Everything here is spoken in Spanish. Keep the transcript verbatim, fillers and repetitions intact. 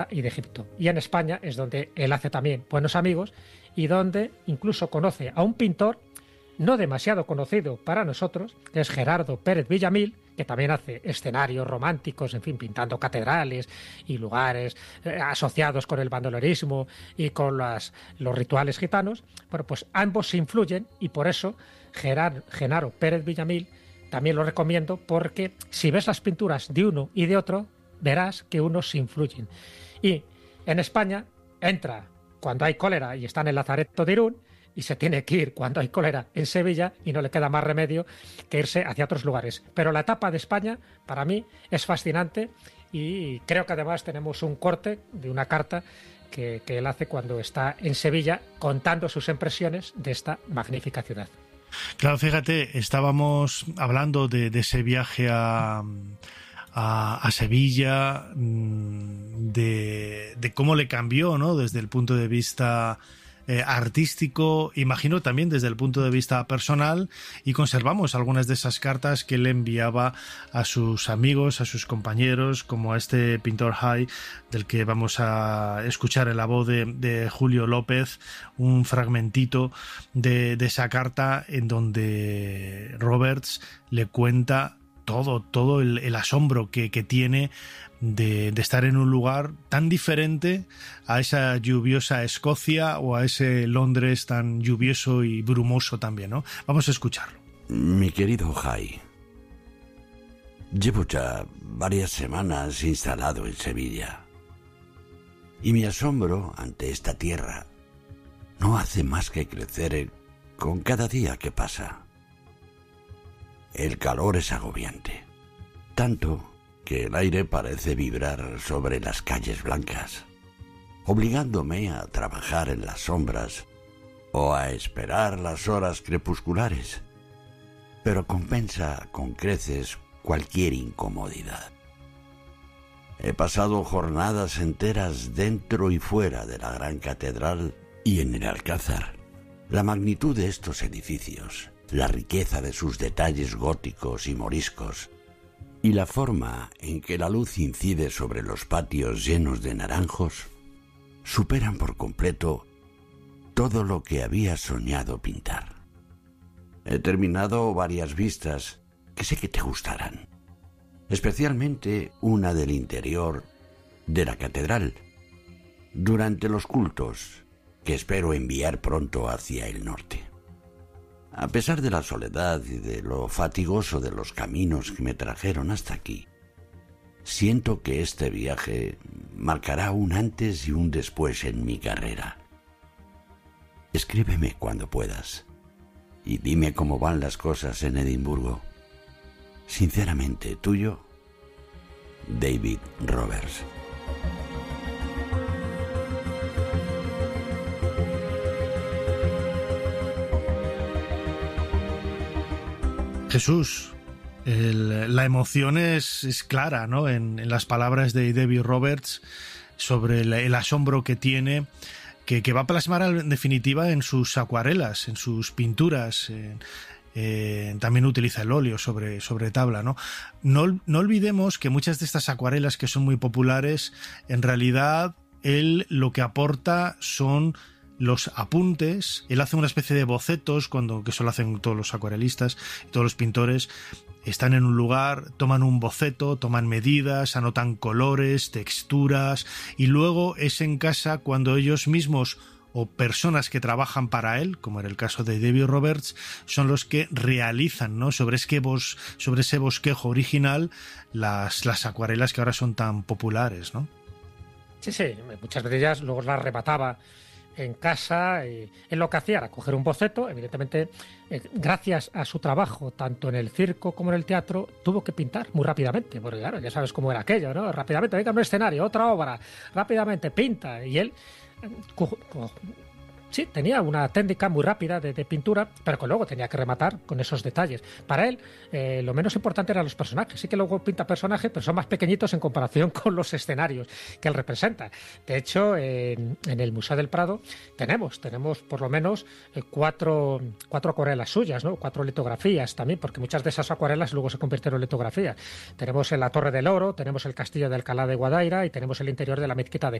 y de Egipto. Y en España es donde él hace también buenos amigos y donde incluso conoce a un pintor no demasiado conocido para nosotros, que es Gerardo Pérez Villamil, que también hace escenarios románticos, en fin, pintando catedrales y lugares eh, asociados con el bandolerismo y con las, los rituales gitanos. Bueno, pues ambos se influyen y por eso Gerard, Genaro Pérez Villamil también lo recomiendo, porque si ves las pinturas de uno y de otro, verás que unos se influyen. Y en España entra cuando hay cólera y está en el lazareto de Irún, y se tiene que ir cuando hay cólera en Sevilla y no le queda más remedio que irse hacia otros lugares. Pero la etapa de España, para mí, es fascinante y creo que además tenemos un corte de una carta que, que él hace cuando está en Sevilla contando sus impresiones de esta magnífica ciudad. Claro, fíjate, estábamos hablando de, de ese viaje a... A, a Sevilla, de, de cómo le cambió, ¿no? Desde el punto de vista eh, artístico, imagino también desde el punto de vista personal, y conservamos algunas de esas cartas que él enviaba a sus amigos, a sus compañeros, como a este pintor Hay, del que vamos a escuchar en la voz de, de Julio López, un fragmentito de, de esa carta en donde Roberts le cuenta todo, todo el, el asombro que, que tiene de, de estar en un lugar tan diferente a esa lluviosa Escocia o a ese Londres tan lluvioso y brumoso también, ¿no? Vamos a escucharlo. Mi querido Hay, llevo ya varias semanas instalado en Sevilla y mi asombro ante esta tierra no hace más que crecer con cada día que pasa. El calor es agobiante, tanto que el aire parece vibrar sobre las calles blancas, obligándome a trabajar en las sombras o a esperar las horas crepusculares, pero compensa con creces cualquier incomodidad. He pasado jornadas enteras dentro y fuera de la gran catedral y en el Alcázar. La magnitud de estos edificios, la riqueza de sus detalles góticos y moriscos, y la forma en que la luz incide sobre los patios llenos de naranjos, superan por completo todo lo que había soñado pintar. He terminado varias vistas que sé que te gustarán, especialmente una del interior de la catedral, durante los cultos que espero enviar pronto hacia el norte. A pesar de la soledad y de lo fatigoso de los caminos que me trajeron hasta aquí, siento que este viaje marcará un antes y un después en mi carrera. Escríbeme cuando puedas y dime cómo van las cosas en Edimburgo. Sinceramente tuyo, David Roberts. Jesús, el, la emoción es, es clara, ¿no? En, en las palabras de David Roberts sobre el, el asombro que tiene, que, que va a plasmar en definitiva en sus acuarelas, en sus pinturas. En, eh, también utiliza el óleo sobre, sobre tabla, ¿no? No, no olvidemos que muchas de estas acuarelas que son muy populares, en realidad él lo que aporta son los apuntes. Él hace una especie de bocetos, cuando, que eso lo hacen todos los acuarelistas, todos los pintores. Están en un lugar, toman un boceto, toman medidas, anotan colores, texturas, y luego es en casa cuando ellos mismos o personas que trabajan para él, como era el caso de David Roberts, son los que realizan, ¿no? sobre, ese bos, sobre ese bosquejo original las, las acuarelas que ahora son tan populares, ¿no? Sí, sí, muchas de ellas luego las remataba en casa. Y él lo que hacía era coger un boceto, evidentemente, eh, gracias a su trabajo, tanto en el circo como en el teatro, tuvo que pintar muy rápidamente, porque claro, ya sabes cómo era aquello, ¿no? Rápidamente, venga, un escenario, otra obra, rápidamente pinta, y él, co co sí, tenía una técnica muy rápida de, de pintura, pero que luego tenía que rematar con esos detalles. Para él, eh, lo menos importante eran los personajes. Sí que luego pinta personajes, pero son más pequeñitos en comparación con los escenarios que él representa. De hecho, en, en el Museo del Prado tenemos, tenemos por lo menos eh, cuatro, cuatro acuarelas suyas, ¿no? Cuatro litografías también, porque muchas de esas acuarelas luego se convirtieron en litografías. Tenemos en la Torre del Oro, tenemos el Castillo de Alcalá de Guadaira y tenemos el interior de la Mezquita de